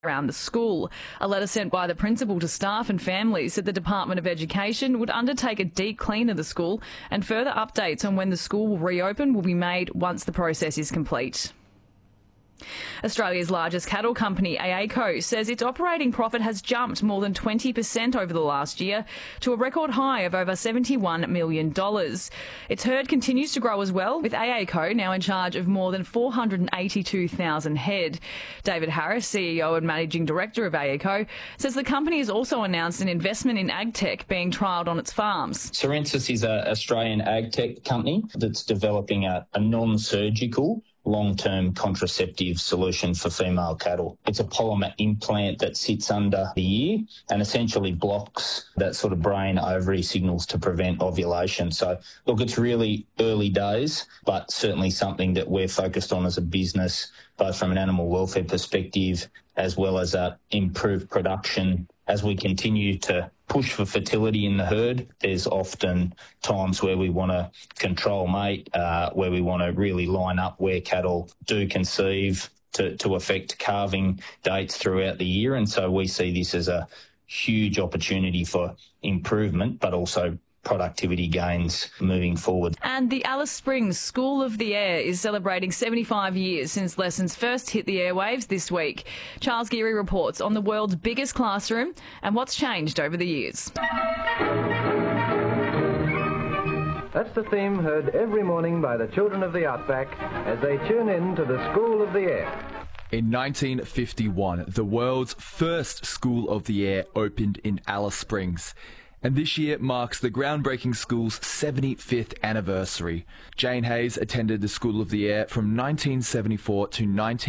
around the school. A letter sent by the principal to staff and families said the Department of Education would undertake a deep clean of the school, and further updates on when the school will reopen will be made once the process is complete. Australia's largest cattle company, AACo, says its operating profit has jumped more than 20% over the last year to a record high of over $71 million. Its herd continues to grow as well, with AACo now in charge of more than 482,000 head. David Harris, CEO and Managing Director of AACo, says the company has also announced an investment in agtech being trialled on its farms. Sorensis is an Australian agtech company that's developing a non-surgical long-term contraceptive solution for female cattle. It's a polymer implant that sits under the ear and essentially blocks that sort of brain-ovary signals to prevent ovulation. So, look, it's really early days, but certainly something that we're focused on as a business, both from an animal welfare perspective as well as improved production. As we continue to push for fertility in the herd, there's often times where we want to control mate, where we want to really line up where cattle do conceive to affect calving dates throughout the year. And so we see this as a huge opportunity for improvement, but also productivity gains moving forward. And the Alice Springs School of the Air is celebrating 75 years since lessons first hit the airwaves this week. Charles Geary reports on the world's biggest classroom and what's changed over the years. That's the theme heard every morning by the children of the Outback as they tune in to the School of the Air. In 1951, the world's first School of the Air opened in Alice Springs. And this year marks the groundbreaking school's 75th anniversary. Jane Hayes attended the School of the Air from 1974 to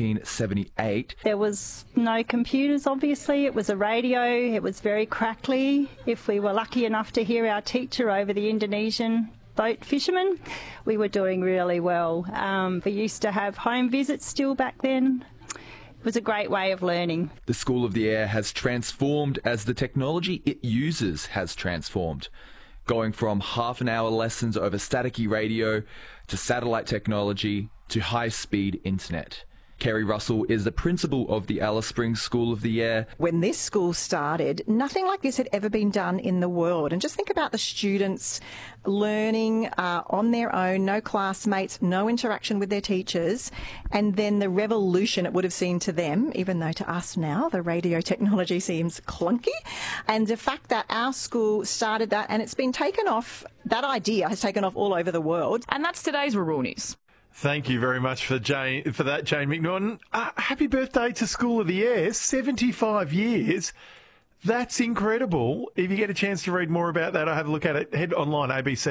1978. There was no computers, obviously. It was a radio. It was very crackly. If we were lucky enough to hear our teacher over the Indonesian boat fishermen, we were doing really well. We used to have home visits still back then. It was a great way of learning. The School of the Air has transformed as the technology it uses has transformed, going from half-an-hour lessons over staticky radio to satellite technology to high-speed internet. Kerry Russell is the principal of the Alice Springs School of the Air. When this school started, nothing like this had ever been done in the world. And just think about the students learning on their own, no classmates, no interaction with their teachers, and then the revolution it would have seemed to them, even though to us now the radio technology seems clunky. And the fact that our school started that and it's been taken off, that idea has taken off all over the world. And that's today's Rural News. Thank you very much for that, Jane McNaughton. Happy birthday to School of the Air, 75 years. That's incredible. If you get a chance to read more about that, I'll have a look at it. Head online,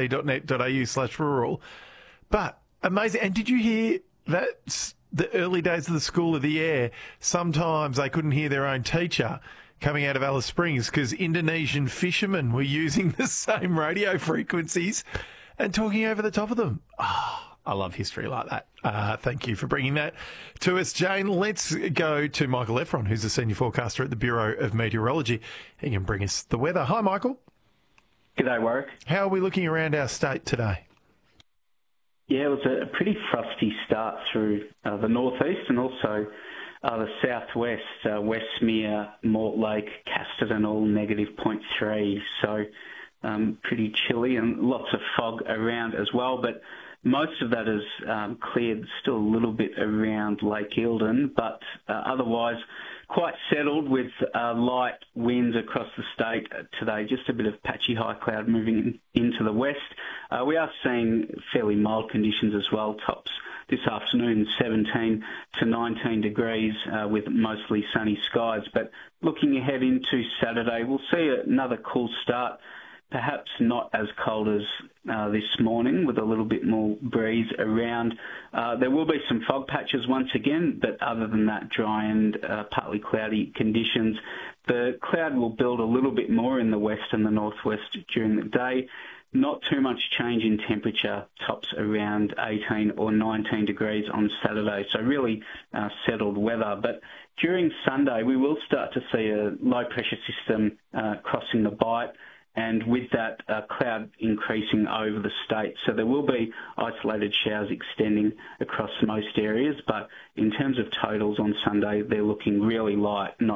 abc.net.au/rural. But amazing. And did you hear that the early days of the School of the Air, sometimes they couldn't hear their own teacher coming out of Alice Springs because Indonesian fishermen were using the same radio frequencies and talking over the top of them. I love history like that. Thank you for bringing that to us, Jane. Let's go to Michael Efron, who's the senior forecaster at the Bureau of Meteorology. He can bring us the weather. Hi, Michael. G'day, Warwick. How are we looking around our state today? Yeah, it was a pretty frosty start through the northeast and also the southwest, Westmere, Mortlake, Casterton, all -0.3. So pretty chilly and lots of fog around as well. But most of that is cleared, still a little bit around Lake Eildon, but otherwise quite settled with light winds across the state today. Just a bit of patchy high cloud moving into the west. We are seeing fairly mild conditions as well. Tops this afternoon 17 to 19 degrees with mostly sunny skies. But looking ahead into Saturday, we'll see another cool start. Perhaps not as cold as this morning with a little bit more breeze around. There will be some fog patches once again, but other than that, dry and partly cloudy conditions. The cloud will build a little bit more in the west and the northwest during the day. Not too much change in temperature, tops around 18 or 19 degrees on Saturday, so really settled weather. But during Sunday, we will start to see a low-pressure system crossing the Bight, and with that, cloud increasing over the state. So there will be isolated showers extending across most areas, but in terms of totals on Sunday, they're looking really light, not